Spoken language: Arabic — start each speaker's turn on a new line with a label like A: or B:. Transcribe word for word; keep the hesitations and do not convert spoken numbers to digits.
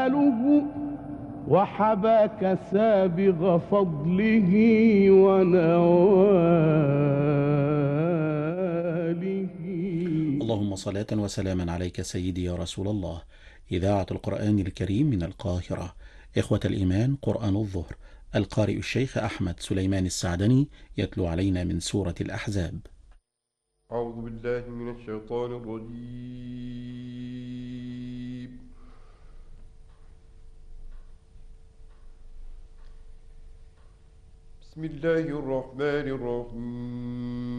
A: جماله وحباك سابغ فضله ونواله.
B: اللهم صلاة وسلاما عليك سيدي يا رسول الله. إذاعة القرآن الكريم من القاهرة. إخوة الإيمان، قرآن الظهر، القارئ الشيخ أحمد سليمان السعدني يتلو علينا من سورة الأحزاب.
C: أعوذ بالله من الشيطان الرجيم. بسم الله الرحمن الرحيم.